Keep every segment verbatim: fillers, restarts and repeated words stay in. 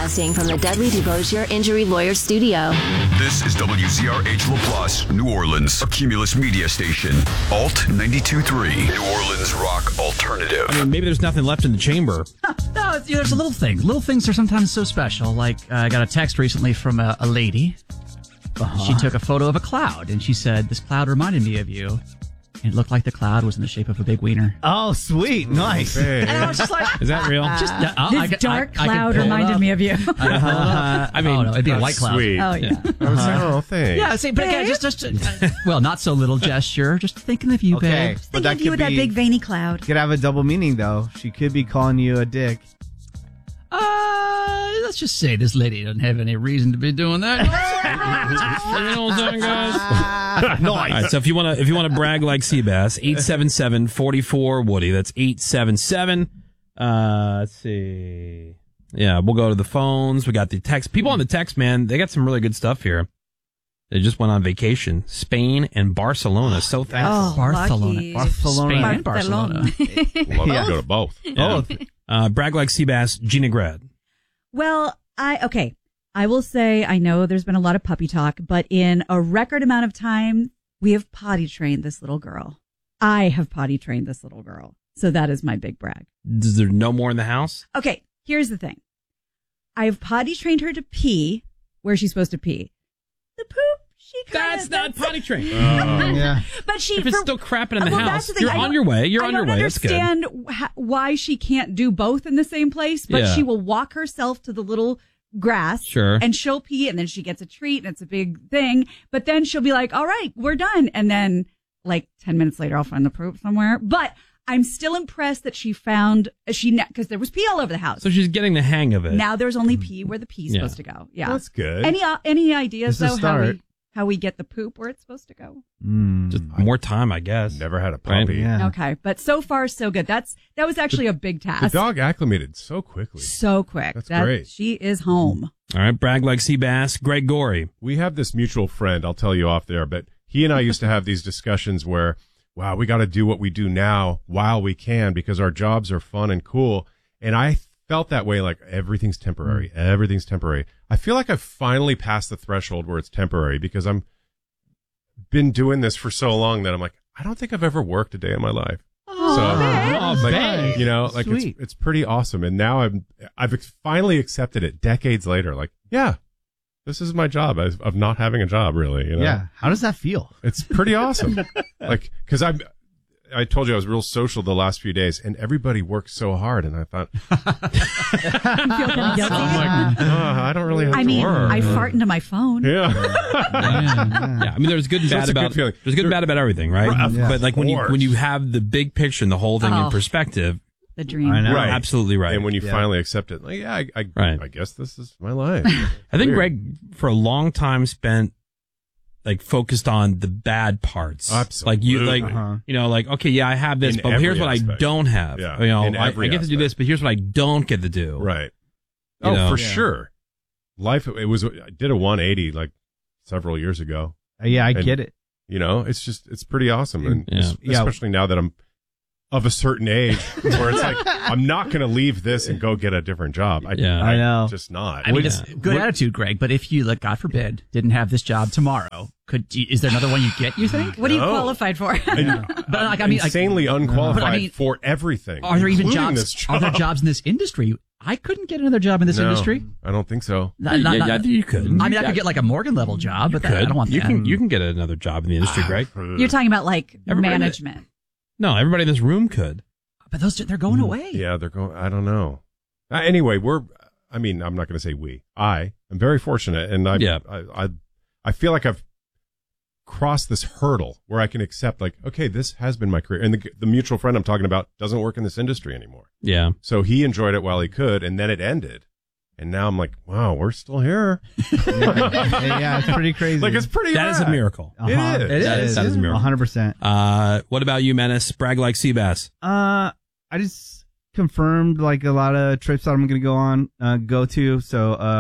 Broadcasting from the Dudley DeBosier Injury Lawyer Studio. This is W Z R H La Place, New Orleans, a Cumulus media station. Alt ninety-two point three, New Orleans rock alternative. I mean, maybe there's nothing left in the chamber. No, it's, you know, there's a little thing. Little things are sometimes so special. Like, uh, I got a text recently from a, a lady. Uh-huh. She took a photo of a cloud, and she said, "This cloud reminded me of you." And it looked like the cloud was in the shape of a big wiener. Oh, sweet. Nice. Okay. And I was just like... Is that real? Just, uh, uh, this I, dark I, I cloud reminded me of you. uh, I mean, oh, no, it'd be a white cloud. Sweet. Oh, yeah. Uh-huh. Oh, thanks. Yeah, see, but again, just, just uh, well, not so little gesture. Just thinking of you, Okay. babe. But Thinking that of you could with that be, big veiny cloud. could have a double meaning, though. She could be calling you a dick. Uh, let's just say this lady doesn't have any reason to be doing that. You know what I'm saying, guys? All right, so if you want to if you want to brag like Seabass, eight seven seven, four four, Woody. That's eight seven seven. Uh, let's see. Yeah, we'll go to the phones. We got the text. People on the text, man, they got some really good stuff here. They just went on vacation. Spain and Barcelona. So thankful. Oh, Barcelona. lucky. Barcelona. Spain and Barcelona. Love Yeah. to go to both. Yeah. Uh, brag like Seabass, Gina Grad. Well, I, okay. I will say, I know there's been a lot of puppy talk, but in a record amount of time, we have potty trained this little girl. I have potty trained this little girl. So that is my big brag. Is there no more in the house? Okay, here's the thing. I've potty trained her to pee where she's supposed to pee. The poop, she kinda, That's not potty trained. Yeah. But she, If it's for- still crapping in the Well, that's house, the thing. you're I on don't- your way. You're I on your don't way. That's good. understand wh- why she can't do both in the same place, but Yeah. she will walk herself to the little grass Sure. and she'll pee and then she gets a treat and it's a big thing. But then she'll be like, all right, we're done. And then like ten minutes later, I'll find the poop somewhere. But I'm still impressed that she found, she, because there was pee all over the house. So she's getting the hang of it. Now there's only pee where the pee's Yeah. supposed to go. Yeah. That's good. Any, uh, any ideas It's a though, how start. we, how we get the poop where it's supposed to go? Mm. Just more time, I guess. Never had a Right? puppy. Yeah. Okay. But so far, so good. That's, that was actually a big The task. dog acclimated so quickly. So quick. That's That- great. She is home. All right, brag like Seabass, Greg Gorey. We have this mutual friend, I'll tell you off there, but he and I used to have these discussions where, wow, we got to do what we do now while we can because our jobs are fun and cool. And I felt that way, like everything's temporary. Everything's temporary. I feel like I've finally passed the threshold where it's temporary because I'm been doing this for so long that I'm like, I don't think I've ever worked a day in my life. Oh, So, Oh, like, babe. you know, like Sweet. it's it's pretty awesome. And now I'm I've ex- finally accepted it decades later. Like, yeah, this is my job of, of not having a job, really. You know? Yeah. How does that feel? It's pretty awesome. Like, because I'm, I told you I was real social the last few days, and everybody works so hard, and I thought, I feel kind of guilty. I'm like, oh, I don't really have I to mean, work. I fart into my phone. Yeah. Yeah, I mean, there's good and So bad it's a good about feeling. there's good and bad about everything, right? Of But like when you course. when you have the big picture and the whole thing in Oh. perspective, The dream. I know. Right. absolutely right. And when you Yeah. finally accept it, like, yeah, I, I, Right. I guess this is my life. I think Weird. Greg for a long time spent like focused on the bad parts. Like you, like Absolutely. Uh-huh. you know, like okay, yeah, I have this, In but here's every what I aspect. don't have. Yeah, You know, in I, I every get to do aspect. this, but here's what I don't get to do. Right. You Oh, know? for Yeah. sure. Life, it was, I did a one eighty like several years ago. Uh, yeah, I And- get it. You know, it's just, it's pretty awesome. And Yeah. es- Yeah. especially now that I'm of a certain age where it's like, I'm not going to leave this and go get a different job. I, Yeah. I know. Just not. I mean, it's Yeah. good attitude, Greg. But if you, like, God forbid, didn't have this job tomorrow, could is there another one you get? You think? What are you No. qualified for? And But like, I mean, like, insanely unqualified But I mean, for everything. are there even including jobs? This job. Are there jobs in this industry? I couldn't get another job in this No, industry. I don't think so. Not- not- yeah, not- yeah, I think you could. I mean, I Yeah. could get like a Morgan level job, but that, I Could. don't want you that. can you can get another job in the industry, Greg. You're talking about like Everybody- management. No, everybody in this room could. But those they're going away. Yeah, they're going. I don't know. Uh, anyway, we're. I mean, I'm not going to say we. I am very fortunate, and I. Yeah. I, I. I feel like I've crossed this hurdle where I can accept, like, okay, this has been my career, and the the mutual friend I'm talking about doesn't work in this industry anymore. Yeah. So he enjoyed it while he could, and then it ended, and now I'm like, wow, we're still here. yeah, yeah, it's pretty crazy. Like, it's pretty. That is a rad. miracle. Uh-huh. It is. It That is. is- that is a miracle. one hundred percent. Uh, what about you, Menace? Brag like Seabass. Uh, I just confirmed like a lot of trips that I'm gonna go on, uh, go to. So, um,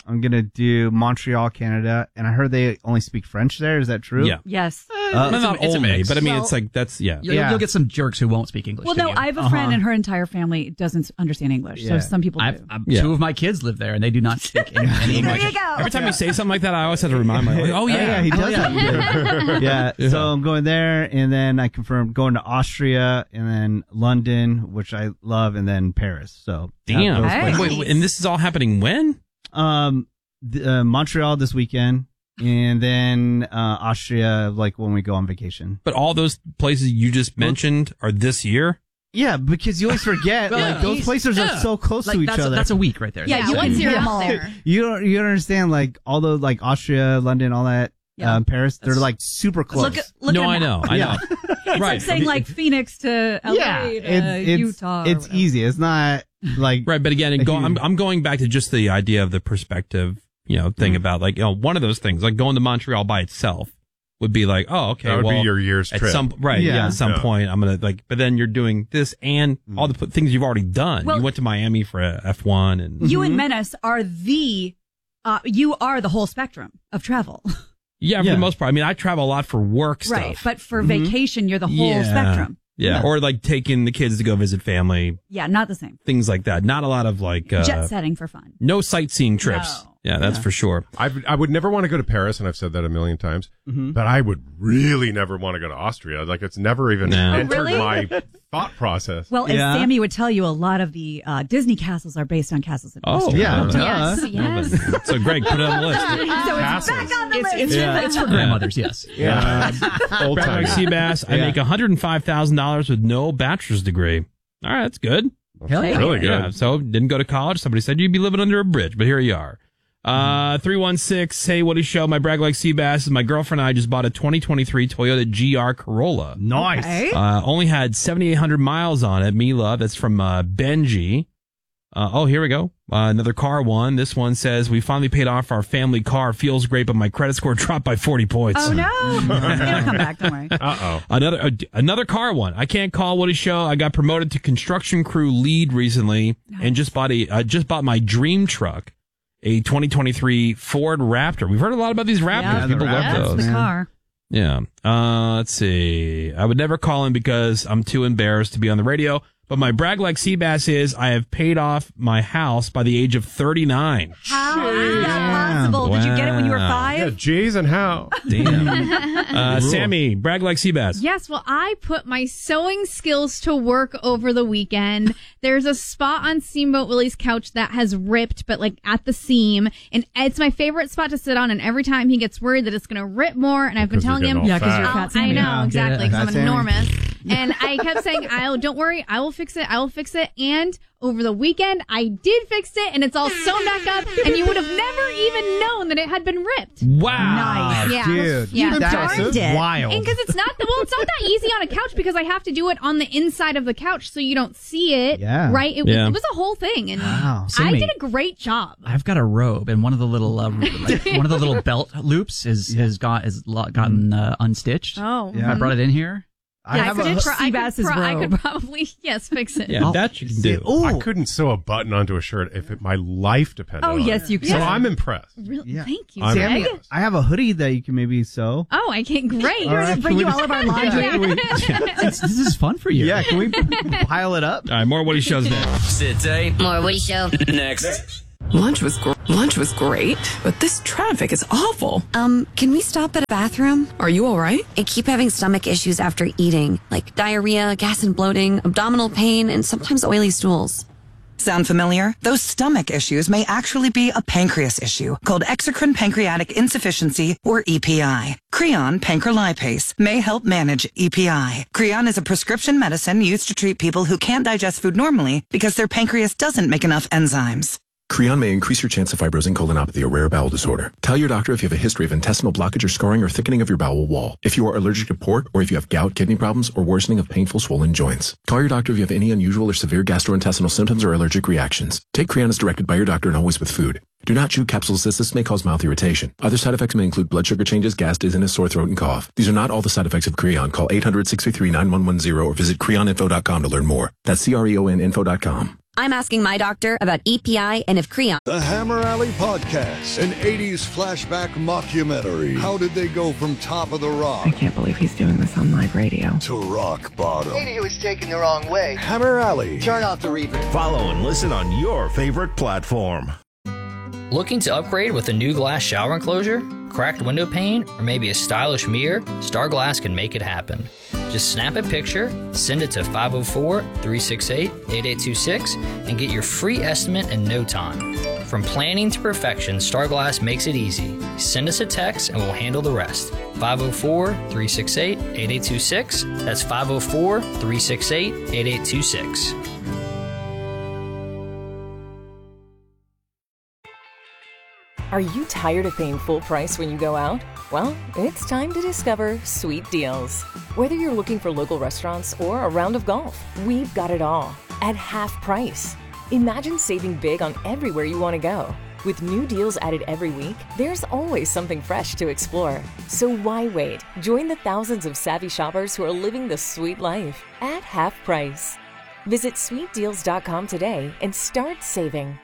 I'm gonna do Montreal, Canada, and I heard they only speak French there. Is that true? Yeah. Yes. Uh, no, not it's a only, mix. but I mean, Well- it's like that's yeah. You'll, Yeah. you'll get some jerks who won't speak English. Well, to no, you. I have a friend Uh-huh. and her entire family doesn't understand English. Yeah. So some people do. I've, I've, Yeah. Two of my kids live there, and they do not speak any, any there English. you go. Every time you say something like that, I always have to remind myself. Like, oh yeah, yeah, he does that. yeah. Yeah. So I'm going there, and then I confirmed going to Austria, and then London, which I love, and then Paris. So Damn. those Hey. places. Wait, wait, and this is all happening when? Um, th- uh, Montreal this weekend, and then uh, Austria, like when we go on vacation. But all those places you just mentioned are this year. Yeah, because you always forget, Well, like those he's- places yeah. are so close Like, to each that's, other. that's a week right there. Yeah, Yeah, you once can you're do them out all. there. you don't you don't understand, like all those like Austria, London, all that, Yeah. um, Paris. They're That's- like super close. Look at look no, at I a know, map. I Yeah. know. It's right, like saying like Phoenix to L A yeah, to it's it's, Utah. or it's whatever. easy. It's not like right. But again, and go, I'm I'm going back to just the idea of the perspective, you know, thing about like you know one of those things, like going to Montreal by itself would be like, oh, okay, That would well, be your year's at trip. some right, yeah, Yeah. at some Yeah. point I'm gonna like, but then you're doing this and all the p- things you've already done. Well- you went to Miami for F one, and You and Menace are the uh, you are the whole spectrum of travel. yeah, for Yeah. the most part. I mean, I travel a lot for work stuff, Right. But for vacation, you're the whole Yeah. spectrum. yeah, or like taking the kids to go visit family, Yeah, not the same. things like that. Not a lot of like uh, Jet setting for fun. no sightseeing trips. No. Yeah, that's for sure. I I would never want to go to Paris, and I've said that a million times. Mm-hmm. But I would really never want to go to Austria. Like it's never even No. Oh, entered really? my thought process. Well, as Yeah. Sammy would tell you, a lot of the uh, Disney castles are based on castles in Oh, Austria. yeah, Uh, duh. Yes, yes. So Greg, put it on the list. So it's Castles. back on the It's, list. it's, it's for grandmothers, yes. yeah, old Brad time. like Seabass, I Yeah. make one hundred five thousand dollars with no bachelor's degree. All right, that's good. Hell yeah. Really good. Yeah, so didn't go to college. Somebody said you'd be living under a bridge, but here you are. Uh, three one six, hey, Woody Show, my brag like Seabass is my girlfriend and I just bought a twenty twenty-three Toyota G R Corolla. nice. Okay. Uh, only had seventy-eight hundred miles on it. Me love. That's from uh, Benji. Uh, oh, here we go. Uh, another car one. This one says, we finally paid off our family car. Feels great, but my credit score dropped by forty points. Oh no! It'll come back. Don't worry. Uh oh. Another uh, another car one. I can't call Woody Show. I got promoted to construction crew lead recently and just bought a uh, just bought my dream truck, a twenty twenty-three Ford Raptor. We've heard a lot about these Raptors. Yeah, the People love Raptors, That's those. the man. car. Yeah. Uh, let's see. I would never call him because I'm too embarrassed to be on the radio. But my brag like Seabass is I have paid off my house by the age of thirty-nine. How is that possible? Did you get it when you were Wow. five? Yeah, J's and how? Damn. uh, Sammy, brag like Seabass. Yes, well, I put my sewing skills to work over the weekend. There's a spot on Steamboat Willie's couch that has ripped, but like at the seam. And it's my favorite spot to sit on. And every time he gets worried that it's going to rip more, and I've been 'Cause you're telling him, getting all Yeah, 'cause fat. you're I'll- fat I Sammy. know, Yeah, exactly, because fat I'm Sammy. enormous. And I kept saying, I'll, don't worry, I will fix it, I will fix it. And over the weekend, I did fix it, and it's all sewn back up, and you would have never even known that it had been ripped. Wow. Nice. Yeah. Dude, Yeah. that's darned it. wild. And because it's not the, well, it's not that easy on a couch because I have to do it on the inside of the couch so you don't see it. Yeah. Right? It was, Yeah. it was a whole thing. And Wow. I Sammy. did a great job. I've got a robe, and one of the little uh, like, one of the little belt loops is has got is lo- gotten uh, unstitched. Oh. Yeah. I brought it in here. I Yeah, have I, could a, pro- I, could Seabass's pro- I could robe. probably, yes, fix it. Yeah, that you can do. Oh, I couldn't sew a button onto a shirt if it, my life depended Oh, on it. yes, you So can. I'm impressed. Really? Yeah. Thank you, I'm- Sammy, Greg. I have a hoodie that you can maybe sew. Oh, I can't. Great. All right, Bring can you we- all of our laundry. Yeah, can we- It's- this is fun for you. yeah, can we pile it up? All right, more Woody Shows next. Today, More Woody Show. next. Lunch was gr- lunch was great, but this traffic is awful. Um, can we stop at a bathroom? Are you all right? I keep having stomach issues after eating, like diarrhea, gas and bloating, abdominal pain, and sometimes oily stools. Sound familiar? Those stomach issues may actually be a pancreas issue called exocrine pancreatic insufficiency, or E P I. Creon pancrelipase may help manage E P I. Creon is a prescription medicine used to treat people who can't digest food normally because their pancreas doesn't make enough enzymes. Creon may increase your chance of fibrosing colonopathy, a rare bowel disorder. Tell your doctor if you have a history of intestinal blockage or scarring or thickening of your bowel wall. If you are allergic to pork, or if you have gout, kidney problems, or worsening of painful swollen joints. Call your doctor if you have any unusual or severe gastrointestinal symptoms or allergic reactions. Take Creon as directed by your doctor and always with food. Do not chew capsules as this may cause mouth irritation. Other side effects may include blood sugar changes, gas, dizziness, sore throat, and cough. These are not all the side effects of Creon. Call eight hundred, six three three, nine one one zero or visit creon info dot com to learn more. That's C R E O N info dot com. I'm asking my doctor about E P I and if Creon. The Hammer Alley Podcast, an eighties flashback mockumentary. How did they go from top of the rock? I can't believe he's doing this on live radio. To rock bottom. Maybe he was taken the wrong way. Hammer Alley. Turn off the reverb. Follow and listen on your favorite platform. Looking to upgrade with a new glass shower enclosure, cracked window pane, or maybe a stylish mirror? Star Glass can make it happen. Just snap a picture, send it to five oh four, three six eight, eight eight two six, and get your free estimate in no time. From planning to perfection, Star Glass makes it easy. Send us a text and we'll handle the rest. five oh four, three six eight, eight eight two six. That's five oh four, three six eight, eight eight two six. Are you tired of paying full price when you go out? Well, it's time to discover Sweet Deals. Whether you're looking for local restaurants or a round of golf, we've got it all at half price. Imagine saving big on everywhere you want to go. With new deals added every week, there's always something fresh to explore. So why wait? Join the thousands of savvy shoppers who are living the sweet life at half price. Visit sweet deals dot com today and start saving.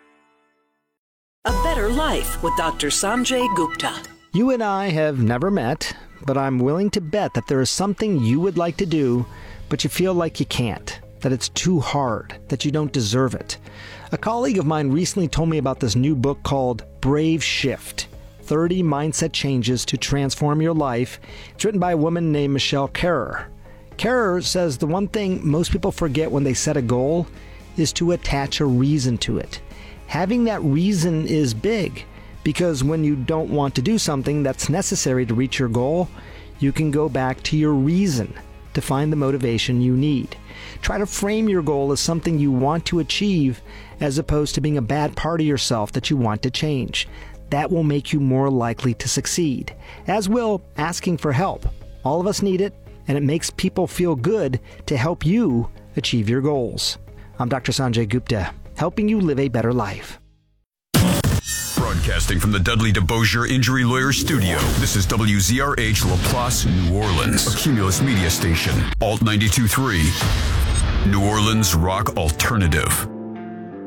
A Better Life with Doctor Sanjay Gupta. You and I have never met, but I'm willing to bet that there is something you would like to do, but you feel like you can't, that it's too hard, that you don't deserve it. A colleague of mine recently told me about this new book called Brave Shift, thirty Mindset Changes to Transform Your Life. It's written by a woman named Michelle Kerrer. Kerrer says the one thing most people forget when they set a goal is to attach a reason to it. Having that reason is big, because when you don't want to do something that's necessary to reach your goal, you can go back to your reason to find the motivation you need. Try to frame your goal as something you want to achieve as opposed to being a bad part of yourself that you want to change. That will make you more likely to succeed, as will asking for help. All of us need it, and it makes people feel good to help you achieve your goals. I'm Doctor Sanjay Gupta, helping you live a better life. Broadcasting from the Dudley DeBosier Injury Lawyer Studio, this is W Z R H LaPlace, New Orleans, a Cumulus media station, Alt ninety-two point three, New Orleans Rock Alternative.